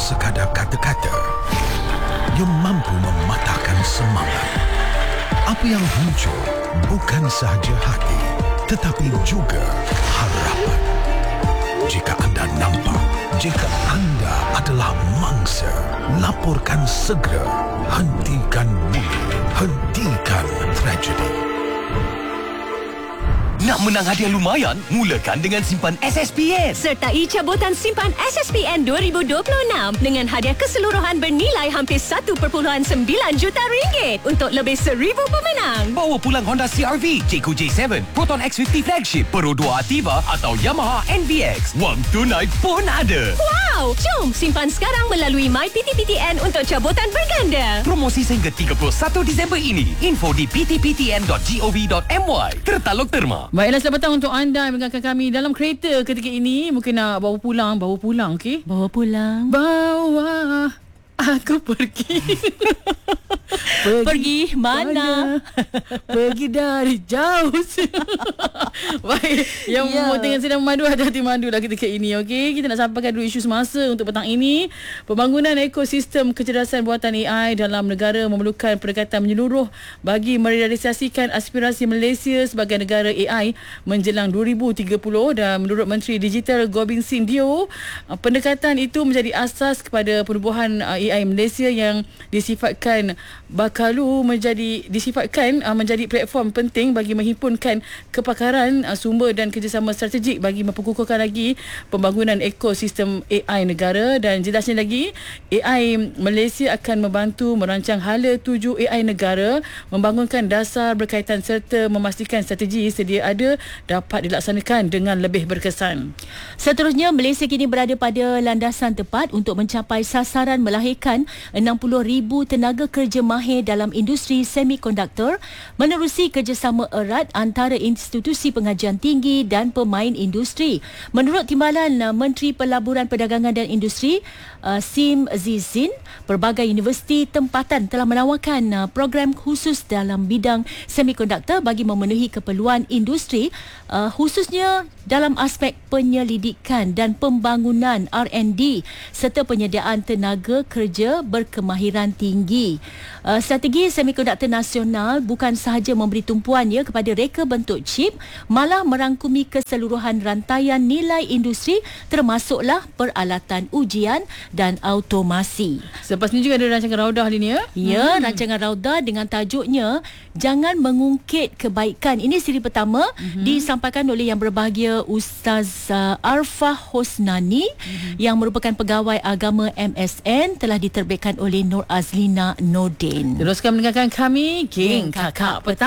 sekadar kata-kata. Ia mampu mematahkan semangat. Apa yang muncul bukan sahaja hati, tetapi juga harapan. Jika anda nampak, jika anda adalah mangsa, laporkan segera. Hentikan bully, hentikan tragedi. Nak menang hadiah lumayan? Mulakan dengan simpan SSPN. Sertai cabutan simpan SSPN 2026 dengan hadiah keseluruhan bernilai hampir 1.9 juta ringgit untuk lebih 1,000 pemenang. Bawa pulang Honda CR-V, Jayco J7, Proton X50 Flagship, Pro 2 Ativa atau Yamaha NVX. Wang tunai pun ada. Wow! Jom simpan sekarang melalui MyPTPTN untuk cabutan berganda. Promosi sehingga 31 Disember ini. Info di ptptn.gov.my. Tertaluk terma. Baiklah, selamat petang untuk anda yang mendengarkan kami dalam kereta ketika ini. Mungkin nak bawa pulang, okey? Bawa pulang. Bawa aku pergi. Pergi mana? Pergi dari jauh. Baik, yang tengah sedang memandu, hati-hati mandulah ketika ini, okey? Kita nak sampaikan dulu isu semasa untuk petang ini. Pembangunan ekosistem kecerdasan buatan AI dalam negara memerlukan pendekatan menyeluruh bagi merealisasikan aspirasi Malaysia sebagai negara AI menjelang 2030, dan menurut Menteri Digital Gobind Singh Dio, pendekatan itu menjadi asas kepada penubuhan AI Malaysia yang disifatkan menjadi platform penting bagi menghimpunkan kepakaran, sumber dan kerjasama strategik bagi memperkukuhkan lagi pembangunan ekosistem AI negara. Dan jelasnya lagi, AI Malaysia akan membantu merancang hala tuju AI negara, membangunkan dasar berkaitan serta memastikan strategi sedia ada dapat dilaksanakan dengan lebih berkesan. Seterusnya, Malaysia kini berada pada landasan tepat untuk mencapai sasaran melahirkan 60,000 tenaga kerja mahir dalam industri semikonduktor menerusi kerjasama erat antara institusi pengajian tinggi dan pemain industri. Menurut Timbalan Menteri Pelaburan Perdagangan dan Industri Sim Zizin, pelbagai universiti tempatan telah menawarkan program khusus dalam bidang semikonduktor bagi memenuhi keperluan industri, khususnya dalam aspek penyelidikan dan pembangunan R&D serta penyediaan tenaga kerja berkemahiran tinggi. Strategi semikonduktor nasional bukan sahaja memberi tumpuannya kepada reka bentuk chip, malah merangkumi keseluruhan rantaian nilai industri termasuklah peralatan ujian dan automasi. Selepas ini juga ada rancangan Raudah ni ya? Ya, rancangan Raudah dengan tajuknya Jangan Mengungkit Kebaikan. Ini siri pertama disampaikan oleh yang berbahagia Ustaz Arfah Hosnani yang merupakan pegawai agama MSN, telah diterbitkan oleh Nur Azlina Nordin. Teruskan mendengarkan kami, Geng Kakak Petang.